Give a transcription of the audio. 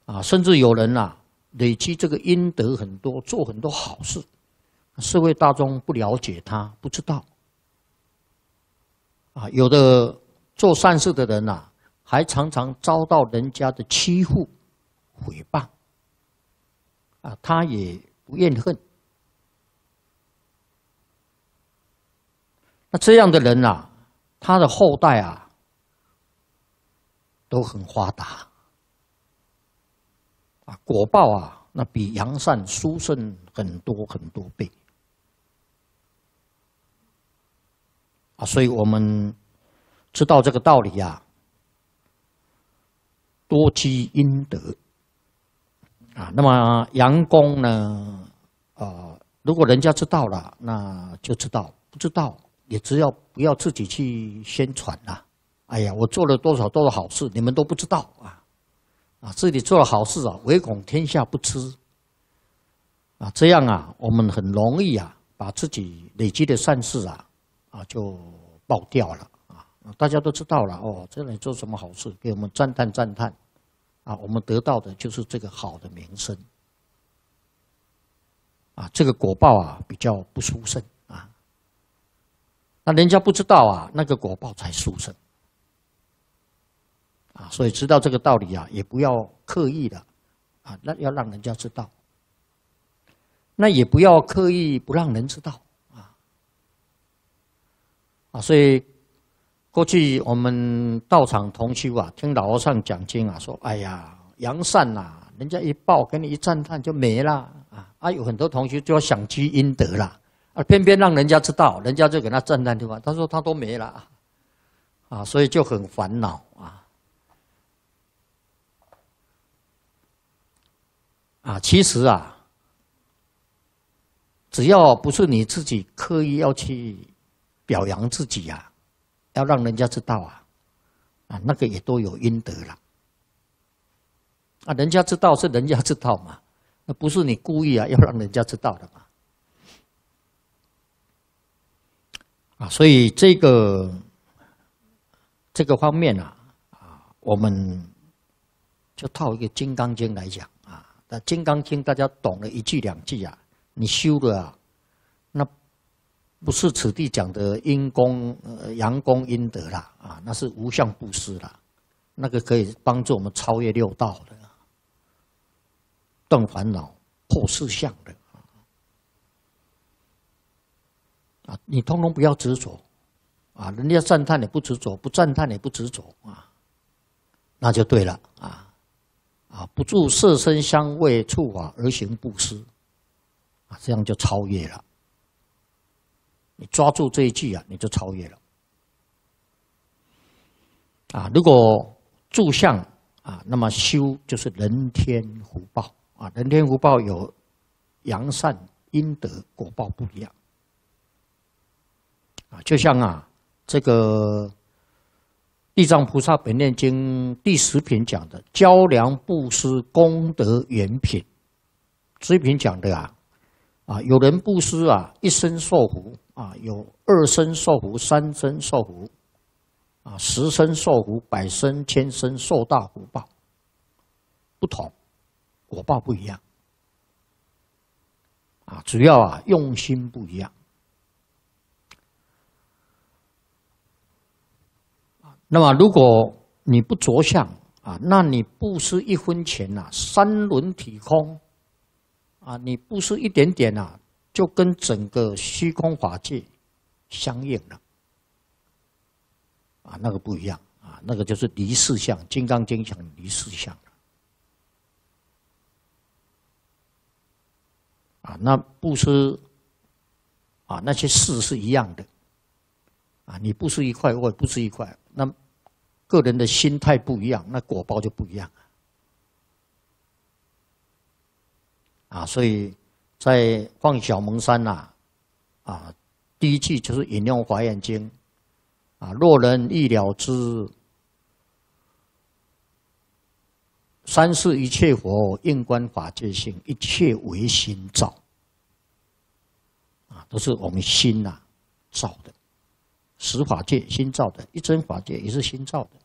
甚至有人累积这个阴德很多，做很多好事，社会大众不了解他，不知道。有的做善事的人还常常遭到人家的欺负、诽谤，他也不怨恨。那这样的人他的后代都很发达，果报那比扬善殊胜很多很多倍。所以我们知道这个道理多积阴德那么阳功呢如果人家知道了，那就知道；不知道也只要不要自己去宣传啦。哎呀，我做了多少好事，你们都不知道自己做了好事唯恐天下不知这样我们很容易把自己累积的善事就爆掉了大家都知道了这里做什么好事，给我们赞叹赞叹我们得到的就是这个好的名声这个果报比较不殊胜那人家不知道那个果报才殊胜所以知道这个道理也不要刻意的那要让人家知道，那也不要刻意不让人知道所以过去我们道场同修听老和尚讲经说，哎呀，扬善人家一报给你一赞叹就没了有很多同学就要想积阴德了偏偏让人家知道，人家就给他赞叹他说他都没了所以就很烦恼其实只要不是你自己刻意要去表扬自己要让人家知道那个也都有阴德了人家知道是人家知道嘛，那不是你故意要让人家知道的嘛所以这个方面我们就套一个《金刚经》来讲那《金刚经》大家懂了一句两句你修了那不是此地讲的阴功、阳功、阴德啦那是无相布施啦，那个可以帮助我们超越六道的，断烦恼、破四相的你通通不要执着人家赞叹你不执着，不赞叹你不执着那就对了不住色身香味触法而行布施这样就超越了。你抓住这一句你就超越了如果住相那么修就是人天福报人天福报有扬善阴德，果报不一样就像这个地藏菩萨本愿经第10品讲的交粮布施功德圆品，这一品讲的有人布施一生受福有2生受福、3生受福10生受福、100生、1000生受大福报，不同，果报不一样主要用心不一样那么如果你不着相那你布施1分钱3轮体空你布施一点点就跟整个虚空法界相应了那个不一样那个就是离事相，《金刚经》讲离事相那布施那些事是一样的你布施1块，我也布施1块，那个人的心态不一样，那果报就不一样所以在放小蒙山第一句就是引用《华严经》若人欲了知三世一切佛应观法界性，一切唯心造都是我们心造的，十法界心造的，一真法界也是心造的